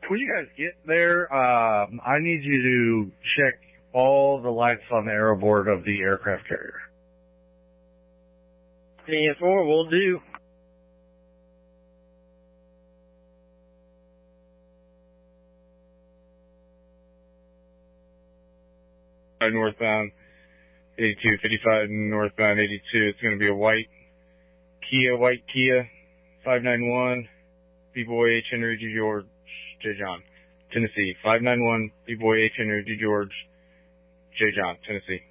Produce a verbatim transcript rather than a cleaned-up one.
when you guys get there, um, I need you to check all the lights on the aeroboard of the aircraft carrier. ten four, will do. Northbound eighty-two fifty-five, northbound eighty-two. It's going to be a white Kia, white Kia, five nine one, B-Boy H. Henry G. George, J. John, Tennessee. five nine one, B-Boy H. Henry G. George, J. John, Tennessee.